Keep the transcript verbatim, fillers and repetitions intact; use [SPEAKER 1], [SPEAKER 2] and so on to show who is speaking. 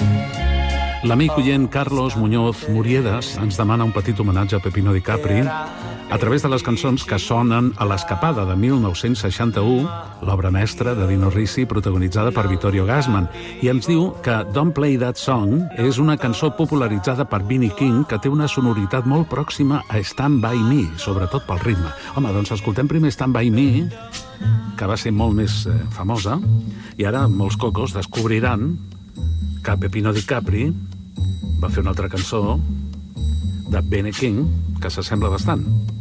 [SPEAKER 1] L'amic oient Carlos Muñoz Muriedas ens demana un petit homenatge a Peppino Di Capri a través de les cançons que sonen a l'Escapada de mil nou-cents seixanta-u, l'obra mestra de Dino Risi protagonitzada per Vittorio Gassman, i ens diu que Don't Play That Song és una cançó popularitzada per B B King que té una sonoritat molt pròxima a Stand By Me, sobretot pel ritme. Home, doncs escoltem primer Stand By Me, que va ser molt més eh, famosa, i ara molts cocos descobriran que Peppino Di Capri va fer una altra cançó de B B King que s'assembla bastant.